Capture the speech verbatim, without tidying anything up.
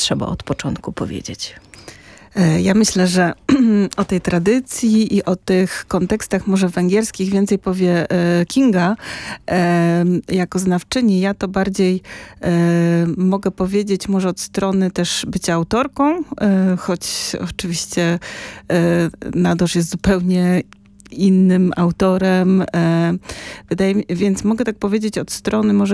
trzeba od początku powiedzieć? Ja myślę, że o tej tradycji i o tych kontekstach może węgierskich więcej powie Kinga jako znawczyni. Ja to bardziej mogę powiedzieć może od strony też bycia autorką, choć oczywiście Nadosz jest zupełnie innym autorem. Wydaje mi, więc mogę tak powiedzieć od strony może